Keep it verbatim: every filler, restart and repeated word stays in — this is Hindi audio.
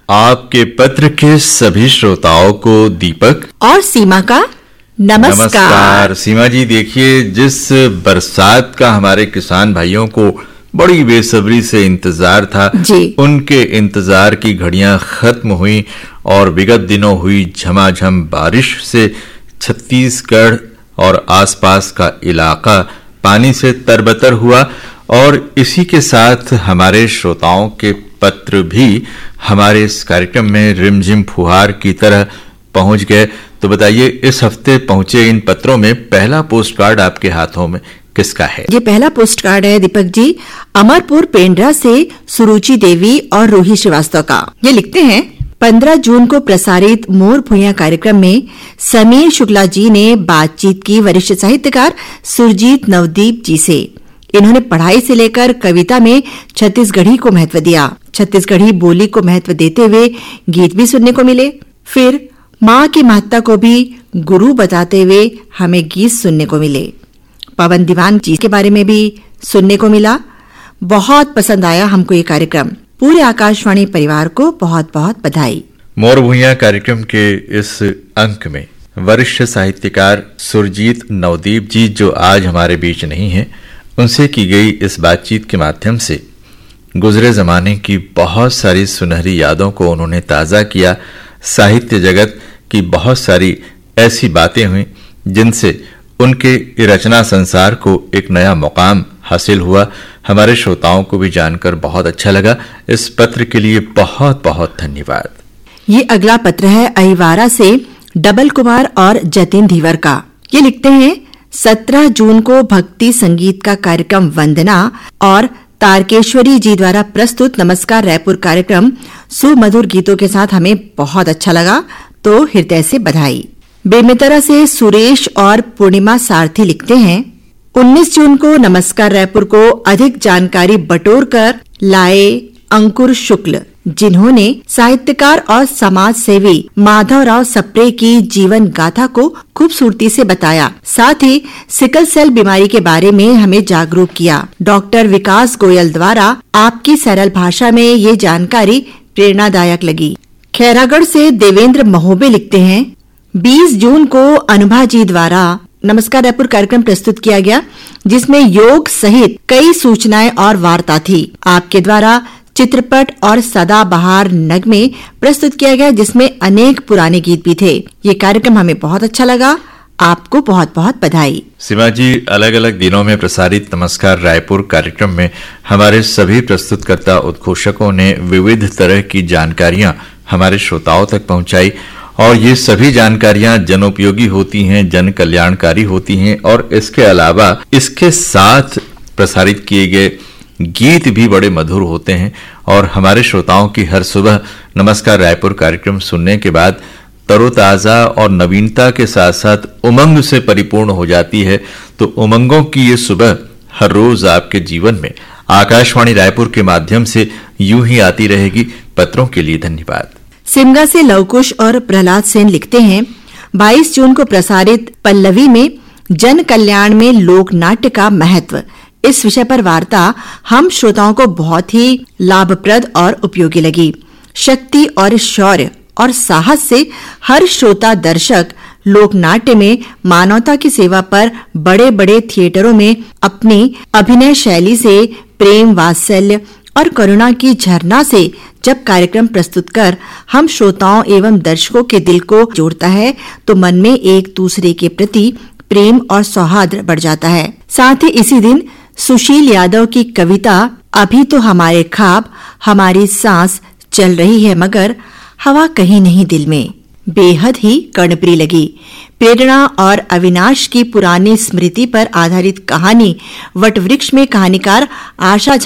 आपके पत्र के सभी श्रोताओं को दीपक और सीमा का नमस्कार। नमस्कार सीमा जी, देखिए जिस बरसात का हमारे किसान भाइयों को बड़ी बेसब्री से इंतजार था जी। उनके इंतजार की घड़ियां खत्म हुई और विगत दिनों हुई झमाझम बारिश से छत्तीसगढ़ और आसपास का इलाका पानी से तरबतर हुआ और इसी के साथ हमारे श्रोताओं के पत्र भी हमारे इस कार्यक्रम में रिमझिम फुहार की तरह पहुंच गए। तो बताइए, इस हफ्ते पहुंचे इन पत्रों में पहला पोस्ट कार्ड आपके हाथों में किसका है? ये पहला पोस्ट कार्ड है दीपक जी, अमरपुर पेंड्रा से सुरुचि देवी और रूही श्रीवास्तव का। ये लिखते हैं, पंद्रह जून को प्रसारित मोर भुइयां कार्यक्रम में समीर शुक्ला जी ने बातचीत की वरिष्ठ साहित्यकार सुरजीत नवदीप जी से। इन्होंने पढ़ाई से लेकर कविता में छत्तीसगढ़ी को महत्व दिया। छत्तीसगढ़ी बोली को महत्व देते हुए गीत भी सुनने को मिले। फिर माँ की महत्ता को भी गुरु बताते हुए हमें गीत सुनने को मिले। पवन दीवान जी के बारे में भी सुनने को मिला। बहुत पसंद आया हमको ये कार्यक्रम। पूरे आकाशवाणी परिवार को बहुत बहुत बधाई। मोर भुइयां कार्यक्रम के इस अंक में वरिष्ठ साहित्यकार सुरजीत नवदीप जी, जो आज हमारे बीच नहीं हैं, उनसे की गई इस बातचीत के माध्यम से गुजरे जमाने की बहुत सारी सुनहरी यादों को उन्होंने ताज़ा किया। साहित्य जगत की बहुत सारी ऐसी बातें हुई जिनसे उनके रचना संसार को एक नया मुकाम हासिल हुआ। हमारे श्रोताओं को भी जानकर बहुत अच्छा लगा। इस पत्र के लिए बहुत बहुत धन्यवाद। ये अगला पत्र है अहिवारा से डबल कुमार और जतिन धीवर का। ये लिखते हैं, सत्रह जून को भक्ति संगीत का कार्यक्रम वंदना और तारकेश्वरी जी द्वारा प्रस्तुत नमस्कार रायपुर कार्यक्रम सुमधुर गीतों के साथ हमें बहुत अच्छा लगा, तो हृदय से बधाई। बेमेतरा से सुरेश और पूर्णिमा सारथी लिखते हैं, उन्नीस जून को नमस्कार रायपुर को अधिक जानकारी बटोर कर लाए अंकुर शुक्ल, जिन्होंने साहित्यकार और समाज सेवी माधवराव सप्रे की जीवन गाथा को खूबसूरती से बताया। साथ ही सिकल सेल बीमारी के बारे में हमें जागरूक किया। डॉक्टर विकास गोयल द्वारा आपकी सरल भाषा में ये जानकारी प्रेरणादायक लगी। खैरागढ़ से देवेंद्र महोबे लिखते हैं, बीस जून को अनुभा जी द्वारा नमस्कार रायपुर कार्यक्रम प्रस्तुत किया गया, जिसमें योग सहित कई सूचनाएं और वार्ता थी। आपके द्वारा चित्रपट और सदाबहार नगमे प्रस्तुत किया गया, जिसमें अनेक पुराने गीत भी थे। ये कार्यक्रम हमें बहुत अच्छा लगा। आपको बहुत बहुत बधाई। सीमा जी, अलग अलग दिनों में प्रसारित नमस्कार रायपुर कार्यक्रम में हमारे सभी प्रस्तुतकर्ता उद्घोषकों ने विविध तरह की जानकारियां हमारे श्रोताओं तक पहुंचाई और ये सभी जानकारियां जनोपयोगी होती हैं, जन कल्याणकारी होती हैं और इसके अलावा इसके साथ प्रसारित किए गए गीत भी बड़े मधुर होते हैं और हमारे श्रोताओं की हर सुबह नमस्कार रायपुर कार्यक्रम सुनने के बाद तरोताजा और नवीनता के साथ साथ उमंग से परिपूर्ण हो जाती है। तो उमंगों की ये सुबह हर रोज आपके जीवन में आकाशवाणी रायपुर के माध्यम से यूं ही आती रहेगी। पत्रों के लिए धन्यवाद। सिमगा से लवकुश और प्रहलाद सेन लिखते हैं, बाईस जून को प्रसारित पल्लवी में जन कल्याण में लोक नाट्य का महत्व, इस विषय पर वार्ता हम श्रोताओं को बहुत ही लाभप्रद और उपयोगी लगी। शक्ति और शौर्य और साहस से हर श्रोता दर्शक लोक नाट्य में मानवता की सेवा पर बड़े बड़े थिएटरों में अपनी अभिनय शैली से प्रेम, वात्सल्य और करुणा की झरना से जब कार्यक्रम प्रस्तुत कर हम श्रोताओं एवं दर्शकों के दिल को जोड़ता है, तो मन में एक दूसरे के प्रति प्रेम और सौहार्द बढ़ जाता है। साथ ही इसी दिन सुशील यादव की कविता अभी तो हमारे ख्वाब हमारी सांस चल रही है मगर हवा कहीं नहीं दिल में, बेहद ही कर्णप्रिय लगी। प्रेरणा और अविनाश की पुरानी स्मृति पर आधारित कहानी वटवृक्ष में कहानीकार आशा